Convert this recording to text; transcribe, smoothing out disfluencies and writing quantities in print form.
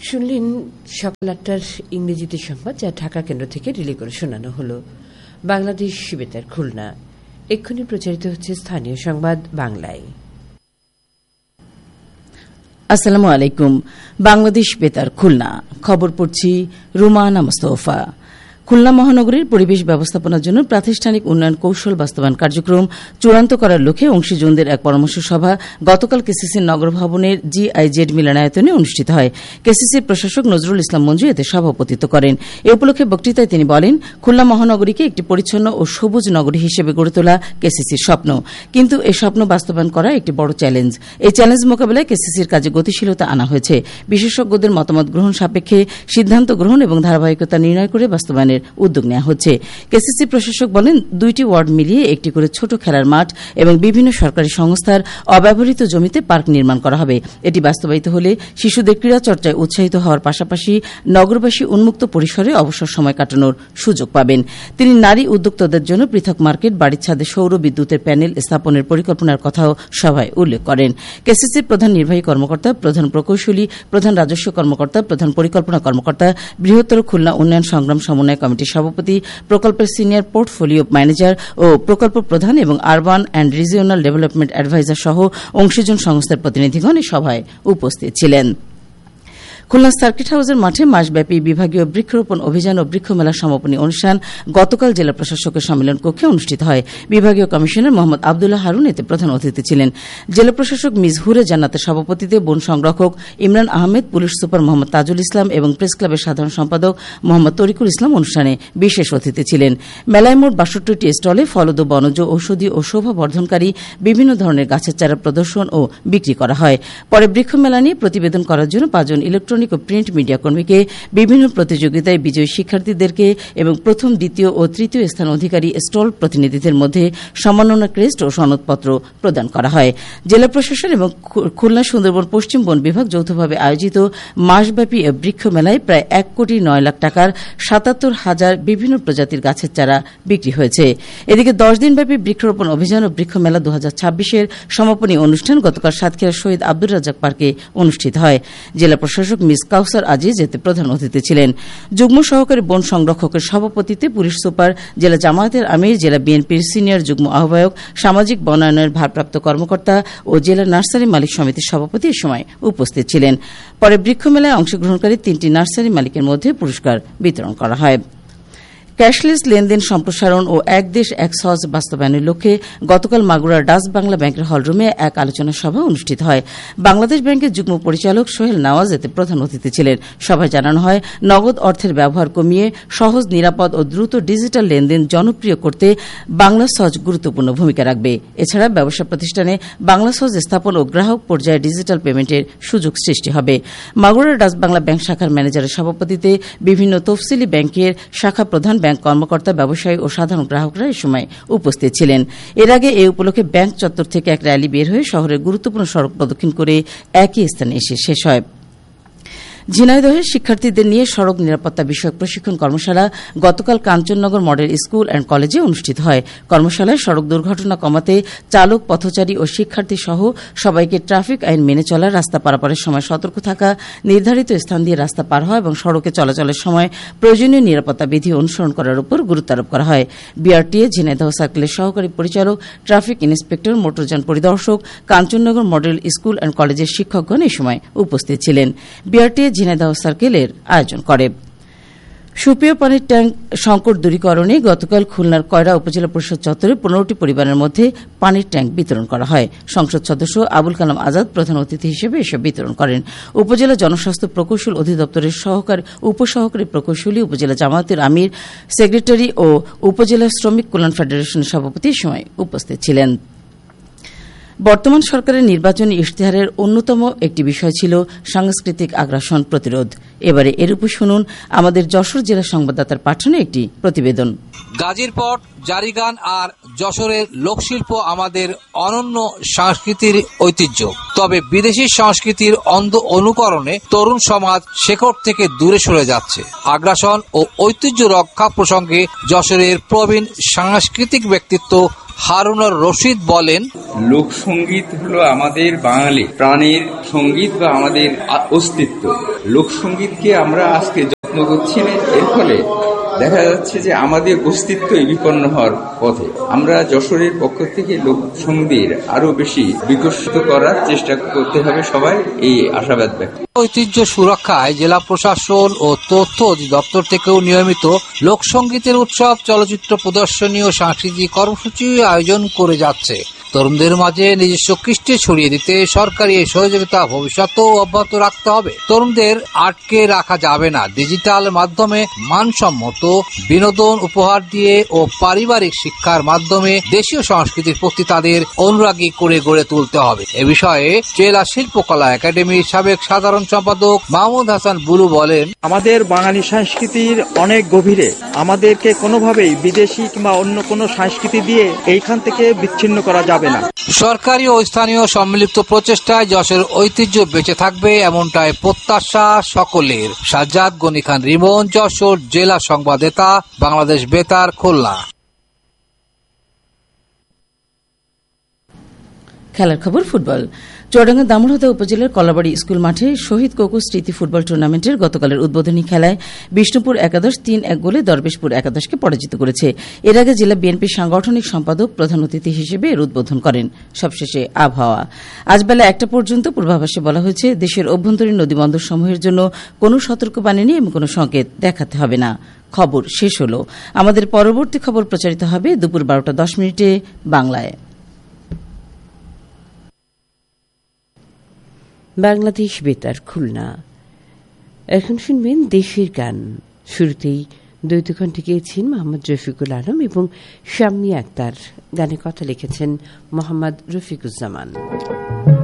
শুনলেন সকাল ৮টার ইংরেজিতে সংবাদ, যা ঢাকা কেন্দ্র থেকে রিলে করে শোনানো হল। বাংলাদেশ বেতার খুলনা। এক্ষুনি প্রচারিত হচ্ছে স্থানীয় সংবাদ বাংলায়। আসসালামু আলাইকুম। বাংলাদেশ বেতার খুলনা, খবর পড়ছি রুমানা মুস্তফা। খুলনা মহানগরীর পরিবেশ ব্যবস্থাপনার জন্য প্রাতিষ্ঠানিক উন্নয়ন কৌশল বাস্তবায়ন কার্যক্রম চূড়ান্ত করার লক্ষ্যে অংশীজনদের এক পরামর্শ সভা গতকাল কেসিসির নগর ভবনের GIZ মিলনায়তনে অনুষ্ঠিত হয়। কেসিসির প্রশাসক নজরুল ইসলাম মঞ্জু এতে সভাপতিত্ব করেন। এ উপলক্ষে বক্তৃতায় তিনি বলেন, খুলনা মহানগরীকে একটি পরিচ্ছন্ন ও সবুজ নগরী হিসেবে গড়ে তোলা কেসিসির স্বপ্ন, কিন্তু এই স্বপ্ন বাস্তবায়ন করা একটি বড় চ্যালেঞ্জ। এই চ্যালেঞ্জ মোকাবেলায় কেসিসির কাজে গতিশীলতা আনা হয়েছে। বিশেষজ্ঞদের মতামত গ্রহণ সাপেক্ষে সিদ্ধান্ত গ্রহণ এবং ধারাবাহিকতা নির্ণয় করে বাস্তবায়নের উদ্যোগ নেওয়া হচ্ছে। কেসিসি প্রশাসক বলেন, ২টি ওয়ার্ড মিলিয়ে একটি করে ছোট খেলার মাঠ এবং বিভিন্ন সরকারি সংস্থার অব্যবহৃত জমিতে পার্ক নির্মাণ করা হবে। এটি বাস্তবায়িত হলে শিশুদের ক্রীড়া চর্চায় উৎসাহিত হওয়ার পাশাপাশি নগরবাসী উন্মুক্ত পরিসরে অবসর সময় কাটানোর সুযোগ পাবেন। তিনি নারী উদ্যোক্তাদের জন্য পৃথক মার্কেট, বাড়ির ছাদে সৌর বিদ্যুতের প্যানেল স্থাপনের পরিকল্পনার কথাও সভায় উল্লেখ করেন। কেসিসির প্রধান নির্বাহী কর্মকর্তা, প্রধান প্রকৌশলী, প্রধান রাজস্ব কর্মকর্তা, প্রধান পরিকল্পনা কর্মকর্তা, বৃহত্তর খুলনা উন্নয়ন সংগ্রাম সমন্বয় কমিটির সভাপতি, প্রকল্পের সিনিয়র পোর্টফোলিও ম্যানেজার ও প্রকল্প প্রধান এবং urban and regional development adviser সহ অংশীজন সংস্থার প্রতিনিধিগণ এই সভায় উপস্থিত ছিলেন। খুলনা সার্কিট হাউসের মাঠে মাসব্যাপী বিভাগীয় বৃক্ষরোপণ অভিযান ও বৃক্ষমেলা সমাপনী অনুষ্ঠান গতকাল জেলা প্রশাসকের সম্মেলন কক্ষে অনুষ্ঠিত হয়। বিভাগীয় কমিশনার মোহাম্মদ আবদুল্লাহ হারুন এতে প্রধান অতিথি ছিলেন। জেলা প্রশাসক মিস হুরে জান্নাতের সভাপতিত্বে বন সংরক্ষক ইমরান আহমেদ, পুলিশ সুপার মোহাম্মদ তাজুল ইসলাম এবং প্রেস ক্লাবের সাধারণ সম্পাদক মোহাম্মদ তরিকুল ইসলাম অনুষ্ঠানে বিশেষ অতিথি ছিলেন। মেলায় মোট ৬২টি স্টলে ফলদ, বনজ, ঔষধি ও শোভা বর্ধনকারী বিভিন্ন ধরনের গাছের চারা প্রদর্শন ও বিক্রি করা হয়। পরে বৃক্ষমেলা নিয়ে প্রতিবেদন করার জন্য ৫ জন ইলেকট্রনিক ও প্রিন্ট মিডিয়া কর্মীকে বিভিন্ন প্রতিযোগিতায় বিজয়ী শিক্ষার্থীদেরকে এবং প্রথম, দ্বিতীয় ও তৃতীয় স্থান অধিকারী স্টল প্রতিনিধিদের মধ্যে সম্মাননা ক্রেস্ট ও সনদপত্র প্রদান করা হয়। জেলা প্রশাসন এবং খুলনা সুন্দরবন পশ্চিম বন বিভাগ যৌথভাবে আয়োজিত মাসব্যাপী বৃক্ষ মেলায় প্রায় ১,৯,০০,০০০ টাকার ৭৭,০০০ বিভিন্ন প্রজাতির গাছের চারা বিক্রি হয়েছে। এদিকে ১০ দিনব্যাপী বৃক্ষরোপণ অভিযান ও বৃক্ষ মেলা ২০২৬-এর সমাপনী অনুষ্ঠান গতকাল সাতক্ষীরা শহীদ আব্দুর রাজ্জাক পার্কে অনুষ্ঠিত হয়। জেলা প্রশাসক মিস কাউসার আজিজ এতে প্রধান অতিথি ছিলেন। যুগ্ম সহকারী বন সংরক্ষকের সভাপতিত্বে পুলিশ সুপার, জেলা জামায়াতের আমির, জেলা বিএনপির সিনিয়র যুগ্ম আহ্বায়ক, সামাজিক বনায়নের ভারপ্রাপ্ত কর্মকর্তা ও জেলা নার্সারি মালিক সমিতির সভাপতি এ সময় উপস্থিত ছিলেন। পরে বৃক্ষমেলায় অংশগ্রহণকারী 3টি নার্সারি মালিকের মধ্যে পুরস্কার বিতরণ করা হয়। ক্যাশলেস লেনদেন সম্প্রসারণ ও এক দেশ এক সহজ বাস্তবায়নের লক্ষ্যে গতকাল মাগুরার ডাচ বাংলা ব্যাংকের হলরুমে এক আলোচনা সভা অনুষ্ঠিত হয়। বাংলাদেশ ব্যাংকের যুগ্ম পরিচালক সোহেল নওয়াজ এতে প্রধান অতিথি ছিলেন। সভায় জানানো হয়, নগদ অর্থের ব্যবহার কমিয়ে সহজ, নিরাপদ ও দ্রুত ডিজিটাল লেনদেন জনপ্রিয় করতে বাংলা সহজ গুরুত্বপূর্ণ ভূমিকা রাখবে। এছাড়া ব্যবসা প্রতিষ্ঠানে বাংলা সহজ স্থাপন ও গ্রাহক পর্যায়ে ডিজিটাল পেমেন্টের সুযোগ সৃষ্টি হবে। মাগুরার ডাচ বাংলা ব্যাংক শাখার ম্যানেজারের সভাপতিত্বে বিভিন্ন তফসিলি ব্যাংকের শাখা প্রধান, ব্যাংক কর্মকর্তা, ব্যবসায়ী ও সাধারণ গ্রাহকরা এই সময় উপস্থিত ছিলেন। এর আগে এ উপলক্ষে ব্যাংক চত্বর থেকে এক র্যালি বের হয়ে শহরের গুরুত্বপূর্ণ সড়ক প্রদক্ষিণ করে একই স্থানে এসে শেষ হয়। ঝিনাইদহে শিক্ষার্থীদের নিয়ে সড়ক নিরাপত্তা বিষয়ক প্রশিক্ষণ কর্মশালা গতকাল কাঞ্চননগর মডেল স্কুল অ্যান্ড কলেজে অনুষ্ঠিত হয়। কর্মশালায় সড়ক দুর্ঘটনা কমাতে চালক, পথচারী ও শিক্ষার্থী সহ সবাইকে ট্রাফিক আইন মেনে চলা, রাস্তা পারাপারের সময় সতর্ক থাকা, নির্ধারিত স্থান দিয়ে রাস্তা পার হওয়া এবং সড়কে চলাচলের সময় প্রয়োজনীয় নিরাপত্তা বিধি অনুসরণ করার উপর গুরুত্ব আরোপ করা হয়। বিআরটিএ ঝিনাইদহ সার্কেলের সহকারী পরিচালক, ট্রাফিক ইন্সপেক্টর, মোটরযান পরিদর্শক, কাঞ্চননগর মডেল স্কুল অ্যান্ড কলেজের শিক্ষকগণ এই সময় উপস্থিত ছিলেন। বিআরটিএ ঝিনাইদহ সার্কেলের আয়োজন করে। সুপেয় পানির ট্যাঙ্ক সংকট দূরীকরণে গতকাল খুলনার কয়রা উপজেলা পরিষদ চত্বরে 15টি পরিবারের মধ্যে পানির ট্যাঙ্ক বিতরণ করা হয়। সংসদ সদস্য আবুল কালাম আজাদ প্রধান অতিথি হিসেবে এসব বিতরণ করেন। উপজেলা জনস্বাস্থ্য প্রকৌশল অধিদপ্তরের উপসহকারী প্রকৌশলী, উপজেলা জামায়াতের আমির, সেক্রেটারি ও উপজেলা শ্রমিক কল্যাণ ফেডারেশনের সভাপতি এ সময় উপস্থিত ছিলেন। বর্তমান সরকারের নির্বাচনী ইশতেহারের অন্যতম একটি বিষয় ছিল সাংস্কৃতিক আগ্রাসন প্রতিরোধ। এবারে এর উপর শুনুন আমাদের যশোর জেলা সংবাদদাতার পাঠানো একটি প্রতিবেদন। গাজীর পট, জারিগান আর যশোরের লোকশিল্প আমাদের অনন্য সংস্কৃতির ঐতিহ্য। তবে বিদেশি সংস্কৃতির অন্ধ অনুকরণে তরুণ সমাজ শেকড় থেকে দূরে সরে যাচ্ছে। আগ্রাসন ও ঐতিহ্য রক্ষা প্রসঙ্গে যশোরের প্রবীণ সাংস্কৃতিক ব্যক্তিত্ব হারুনুর রশিদ বলেন, লোকসঙ্গীত হলো আমাদের বাঙালি প্রাণের সঙ্গীত বা আমাদের অস্তিত্ব। লোকসঙ্গীতকে আমরা আজকে যত্ন করছি না, এর ফলে দেখা যাচ্ছে যে আমাদের অস্তিত্বই বিপন্ন হওয়ার পথে। আমরা যশোরের পক্ষ থেকে লোকসঙ্গীত আরো বেশি বিকশিত করার চেষ্টা করতে হবে সবাই, এই আশাবাদ ব্যক্ত। ঐতিহ্য সুরক্ষায় জেলা প্রশাসন ও তথ্য অধিদপ্তর থেকেও নিয়মিত লোকসঙ্গীতের উৎসব, চলচ্চিত্র প্রদর্শনী ও সাংস্কৃতিক কর্মসূচি আয়োজন করে যাচ্ছে। তরুণদের মাঝে নিজস্ব কৃষ্টি ছড়িয়ে দিতে সরকারি এই সহযোগিতা ভবিষ্যতেও অব্যাহত রাখতে হবে। তরুণদের আটকে রাখা যাবে না। ডিজিটাল মাধ্যমে মানসম্মত বিনোদন উপহার দিয়ে ও পারিবারিক শিক্ষার মাধ্যমে দেশীয় সংস্কৃতির প্রতি তাদের অনুরাগী করে গড়ে তুলতে হবে। এ বিষয়ে জেলা শিল্পকলা একাডেমির সাবেক সাধারণ সম্পাদক মাহমুদ হাসান বুলু বলেন, আমাদের বাঙালি সংস্কৃতির অনেক গভীরে, আমাদেরকে কোনোভাবেই বিদেশি কিংবা অন্য কোনো সংস্কৃতি দিয়ে এইখান থেকে বিচ্ছিন্ন করা যাবে না। সরকারি ও স্থানীয় সম্মিলিত প্রচেষ্টায় যশোর ঐতিহ্য বেঁচে থাকবে, এমনটাই প্রত্যাশা সকলের। সাজ্জাদ গনি খান রিমন, যশোর জেলা সংবাদদাতা, বাংলাদেশ বেতার, খুলনা। খেলার খবর, ফুটবল। চুয়াডাঙ্গা দামোহদা উপজেলার কলাবাড়ি স্কুল মাঠে শহীদ কোকো স্মৃতি ফুটবল টুর্নামেন্টের গতকালের উদ্বোধনী খেলায় বিষ্ণুপুর একাদশ ৩-১ গোলে দরবেশপুর একাদশকে পরাজিত করেছে। এর আগে জেলা বিএনপির সাংগঠনিক সম্পাদক প্রধান অতিথি হিসেবে এর উদ্বোধন করেন। সবশেষে আবহাওয়া। আজ বেলা ১টা পর্যন্ত পূর্বাভাসে বলা হয়েছে, দেশের অভ্যন্তরীণ নদীবন্দর সমূহের জন্য কোনো সতর্কবাণী নেই এবং কোনো সংকেত দেখাতে হবে না। খবর শেষ হল। আমাদের পরবর্তী খবর প্রচারিত হবে দুপুর ১২টা ১০ মিনিটে বাংলায়। বাংলাদেশ বেতার, খুলনা। এখন শুনবেন দেশের গান। শুরুতেই দ্বৈত কণ্ঠে গেয়েছেন মোহাম্মদ রফিকুল আলম এবং শাম্মী আক্তার। গানে কথা লিখেছেন মোহাম্মদ রফিকুজ্জামান।